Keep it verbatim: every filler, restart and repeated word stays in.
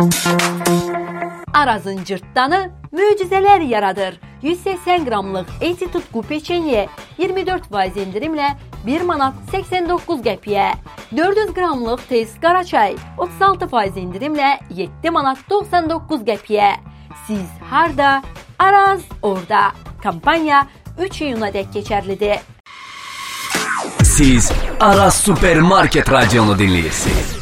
Arazın cırtdanı möcüzələr yaradır. yüz səksən qramlıq Eti Tutku peçenye iyirmi dörd faiz indirimlə bir manat səksən doqquz qəpiyə. dörd yüz qramlıq tez qara çay otuz altı faiz indirimlə yeddi manat doxsan doqquz qəpiyə. Siz harda? Araz orada. Kampanya üç iyuna dək keçərlidir. Siz Araz Supermarket Radyonu dinləyirsiniz.